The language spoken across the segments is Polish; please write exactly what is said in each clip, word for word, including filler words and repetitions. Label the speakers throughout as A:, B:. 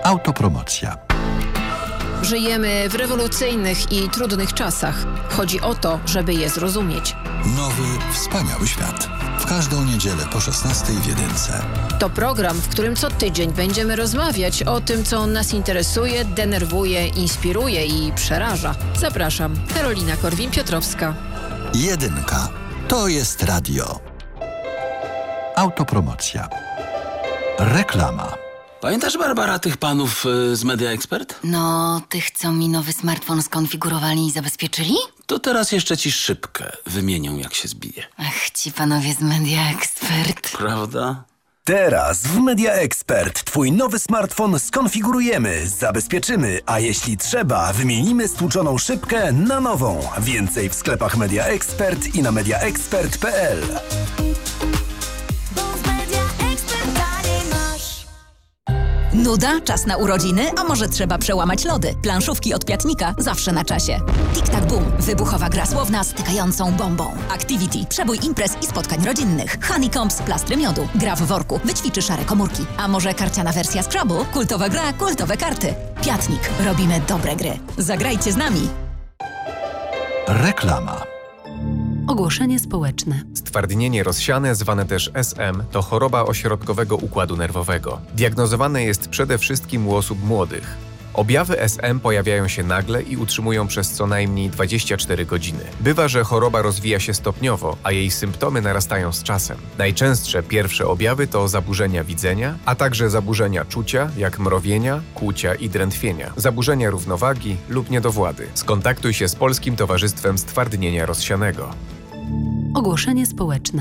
A: Autopromocja.
B: Żyjemy w rewolucyjnych i trudnych czasach. Chodzi o to, żeby je zrozumieć.
A: Nowy, wspaniały świat. W każdą niedzielę po szesnastej w Jedynce.
B: To program, w którym co tydzień będziemy rozmawiać o tym, co nas interesuje, denerwuje, inspiruje i przeraża. Zapraszam, Karolina Korwin-Piotrowska.
A: Jedynka. To jest radio. Autopromocja. Reklama.
C: Pamiętasz, Barbara, tych panów y, z Media Expert?
D: No, tych, co mi nowy smartfon skonfigurowali i zabezpieczyli?
C: To teraz jeszcze ci szybkę wymienią, jak się zbije.
D: Ach, ci panowie z Media Expert.
C: Prawda?
E: Teraz w Media Expert twój nowy smartfon skonfigurujemy, zabezpieczymy, a jeśli trzeba, wymienimy stłuczoną szybkę na nową. Więcej w sklepach Media Expert i na media expert kropka p l.
F: Nuda? Czas na urodziny? A może trzeba przełamać lody? Planszówki od Piatnika zawsze na czasie. Tic-tac boom. Wybuchowa gra słowna stykającą bombą. Activity. Przebój imprez i spotkań rodzinnych. Honeycombs. Plastry miodu. Gra w worku. Wyćwiczy szare komórki. A może karciana wersja Scrabble? Kultowa gra, kultowe karty. Piatnik. Robimy dobre gry. Zagrajcie z nami.
A: Reklama.
G: Ogłoszenie społeczne.
H: Stwardnienie rozsiane, zwane też S M, to choroba ośrodkowego układu nerwowego. Diagnozowane jest przede wszystkim u osób młodych. Objawy S M pojawiają się nagle i utrzymują przez co najmniej dwadzieścia cztery godziny. Bywa, że choroba rozwija się stopniowo, a jej symptomy narastają z czasem. Najczęstsze pierwsze objawy to zaburzenia widzenia, a także zaburzenia czucia, jak mrowienia, kłucia i drętwienia, zaburzenia równowagi lub niedowłady. Skontaktuj się z Polskim Towarzystwem Stwardnienia Rozsianego.
G: Ogłoszenie społeczne.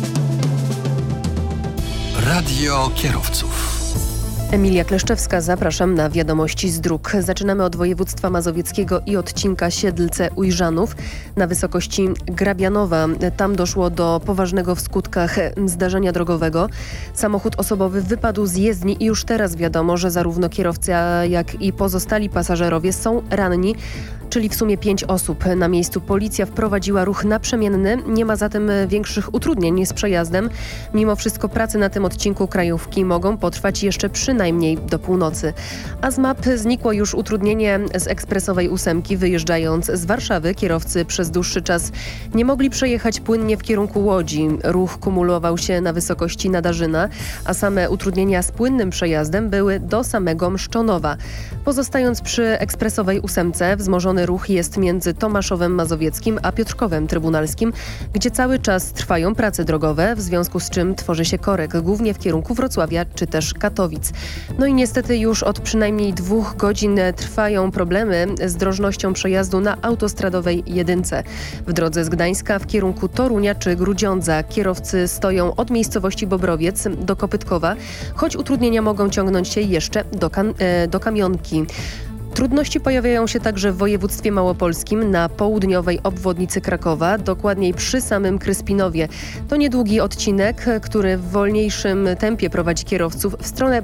A: Radio kierowców.
I: Emilia Kleszczewska, zapraszam na wiadomości z dróg. Zaczynamy od województwa mazowieckiego i odcinka Siedlce-Ujrzanów na wysokości Grabianowa. Tam doszło do poważnego w skutkach zdarzenia drogowego. Samochód osobowy wypadł z jezdni i już teraz wiadomo, że zarówno kierowca, jak i pozostali pasażerowie są ranni, czyli w sumie pięć osób. Na miejscu policja wprowadziła ruch naprzemienny. Nie ma zatem większych utrudnień z przejazdem. Mimo wszystko prace na tym odcinku krajówki mogą potrwać jeszcze przynajmniej do północy. A z map znikło już utrudnienie z ekspresowej ósemki. Wyjeżdżając z Warszawy, kierowcy przez dłuższy czas nie mogli przejechać płynnie w kierunku Łodzi. Ruch kumulował się na wysokości Nadarzyna, a same utrudnienia z płynnym przejazdem były do samego Mszczonowa. Pozostając przy ekspresowej ósemce, wzmożony ruch jest między Tomaszowem Mazowieckim a Piotrkowem Trybunalskim, gdzie cały czas trwają prace drogowe, w związku z czym tworzy się korek, głównie w kierunku Wrocławia czy też Katowic. No i niestety już od przynajmniej dwóch godzin trwają problemy z drożnością przejazdu na autostradowej jedynce. W drodze z Gdańska w kierunku Torunia czy Grudziądza kierowcy stoją od miejscowości Bobrowiec do Kopytkowa, choć utrudnienia mogą ciągnąć się jeszcze do, kan- do Kamionki. Trudności pojawiają się także w województwie małopolskim na południowej obwodnicy Krakowa, dokładniej przy samym Kryspinowie. To niedługi odcinek, który w wolniejszym tempie prowadzi kierowców w stronę